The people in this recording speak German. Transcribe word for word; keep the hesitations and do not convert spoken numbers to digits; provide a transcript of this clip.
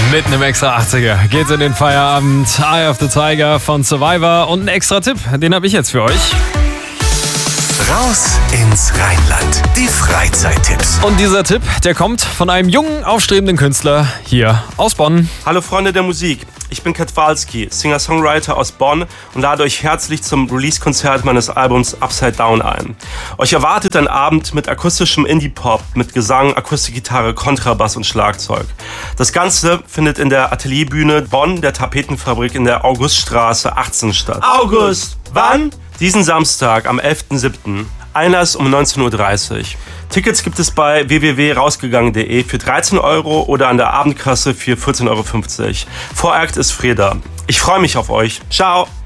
Mit einem extra achtziger geht's in den Feierabend. Eye of the Tiger von Survivor und ein extra Tipp, den habe ich jetzt für euch. Raus ins Rheinland. Die Freizeittipps. Und dieser Tipp, der kommt von einem jungen, aufstrebenden Künstler hier aus Bonn. Hallo Freunde der Musik, ich bin Kat Walski, Singer-Songwriter aus Bonn und lade euch herzlich zum Release-Konzert meines Albums Upside Down ein. Euch erwartet ein Abend mit akustischem Indie-Pop, mit Gesang, Akustikgitarre, Kontrabass und Schlagzeug. Das Ganze findet in der Atelierbühne Bonn, der Tapetenfabrik in der Auguststraße achtzehn statt. August, wann? Diesen Samstag am elften siebten Einlass um neunzehn Uhr dreißig. Tickets gibt es bei w w w punkt rausgegangen punkt de für dreizehn Euro oder an der Abendkasse für vierzehn Euro fünfzig. Vorakt ist Freda. Ich freue mich auf euch. Ciao!